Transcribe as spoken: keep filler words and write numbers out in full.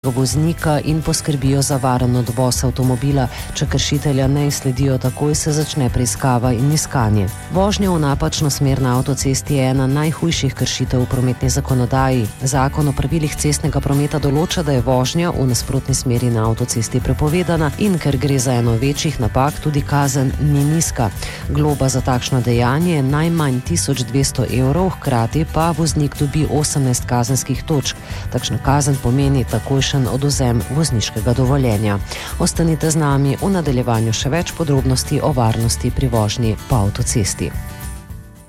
do voznika in poskrbijo za varen odvoz avtomobila. Če kršitelja ne izsledijo takoj, se začne preiskava in iskanje. Vožnja v napačno smer na avtocesti je ena najhujših kršitev v prometni zakonodaji. Zakon o pravilih cestnega prometa določa, da je vožnja v nasprotni smeri na avtocesti prepovedana in ker gre za eno večjih napak, tudi kazen ni nizka. Globa za takšno dejanje je najmanj tisoč dvesto evrov, hkrati pa voznik dobi osemnajst kazenskih točk. Takšna kazen pomeni takojšen odvzem vozniškega dovoljenja. Ostanite z nami, v nadaljevanju še več podrobnosti o varnosti pri vožnji po avtocesti.